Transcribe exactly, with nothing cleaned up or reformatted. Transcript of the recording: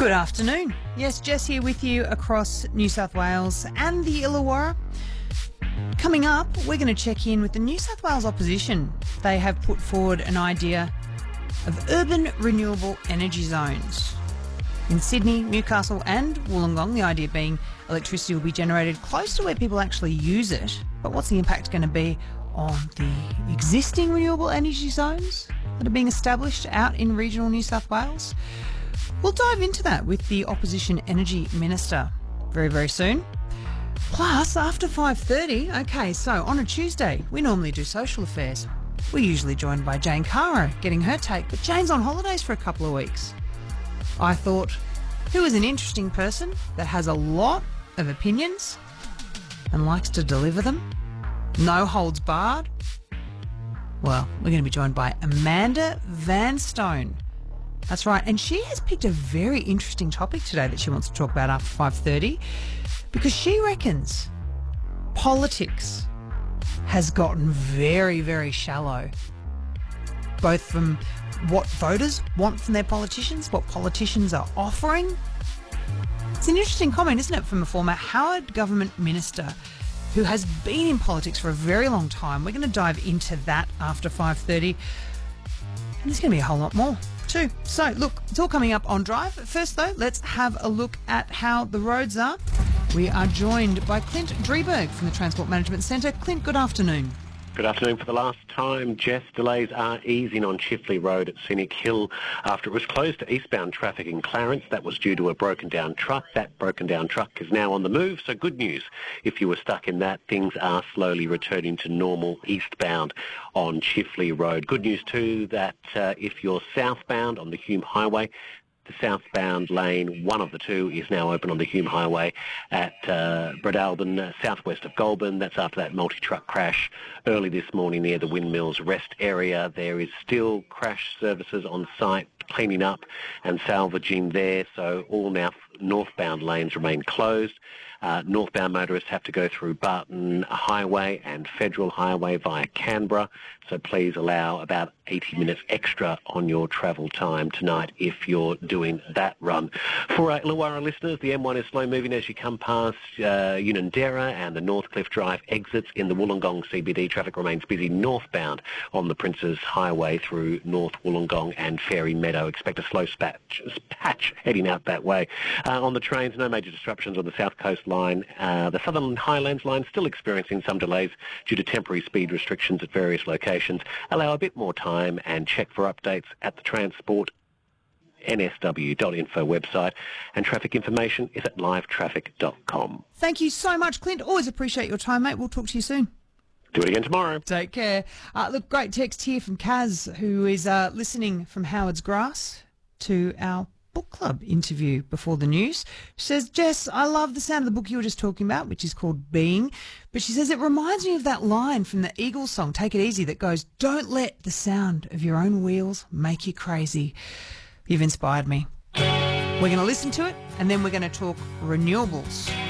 Good afternoon. Yes, Jess here with you across New South Wales and the Illawarra. Coming up, we're going to check in with the New South Wales opposition. They have put forward an idea of urban renewable energy zones. In Sydney, Newcastle and Wollongong, the idea being electricity will be generated close to where people actually use it. But what's the impact going to be on the existing renewable energy zones that are being established out in regional New South Wales? We'll dive into that with the Opposition Energy Minister very, very soon. Plus, after five thirty, okay, so on a Tuesday, we normally do social affairs. We're usually joined by Jane Caro, getting her take, but Jane's on holidays for a couple of weeks. I thought, who is an interesting person that has a lot of opinions and likes to deliver them? No holds barred. Well, we're going to be joined by Amanda Vanstone. That's right, and she has picked a very interesting topic today that she wants to talk about after five thirty because she reckons politics has gotten very, very shallow, both from what voters want from their politicians, what politicians are offering. It's an interesting comment, isn't it, from a former Howard government minister who has been in politics for a very long time. We're going to dive into that after five thirty, and there's going to be a whole lot more too. So, look, it's all coming up on Drive. First, though, let's have a look at how the roads are. We are joined by Clint Drieberg from the Transport Management Centre. Clint, good afternoon. Good afternoon. For the last time, Jess, delays are easing on Chifley Road at Scenic Hill after it was closed to eastbound traffic in Clarence. That was due to a broken down truck. That broken down truck is now on the move, so good news. If you were stuck in that, things are slowly returning to normal eastbound on Chifley Road. Good news too that uh, if you're southbound on the Hume Highway, the southbound lane, one of the two, is now open on the Hume Highway at uh, Breadalbin, uh, southwest of Goulburn. That's after that multi-truck crash early this morning near the Windmills Rest area. There is still crash services on site, cleaning up and salvaging there, so all now northbound lanes remain closed. Uh, northbound motorists have to go through Barton Highway and Federal Highway via Canberra, so please allow about eighty minutes extra on your travel time tonight if you're doing that run. For our Illawarra listeners, the M one is slow moving as you come past uh, Unanderra and the Northcliffe Drive exits. In the Wollongong C B D, traffic remains busy northbound on the Princes Highway through North Wollongong and Fairy Meadow. Expect a slow patch, patch heading out that way. Uh, on the trains, no major disruptions on the South Coast line. Uh, the Southern Highlands line still experiencing some delays due to temporary speed restrictions at various locations. Allow a bit more time and check for updates at the Transport N S W dot info website, and traffic information is at live traffic dot com. Thank you so much, Clint. Always appreciate your time, mate. We'll talk to you soon. Do it again tomorrow. Take care. Uh, look, great text here from Kaz, who is uh, listening from Howard's Grass to our book club interview before the news. She says, Jess, I love the sound of the book you were just talking about, which is called Being. But she says, it reminds me of that line from the Eagles song, Take It Easy, that goes, don't let the sound of your own wheels make you crazy. You've inspired me. We're going to listen to it, and then we're going to talk renewables.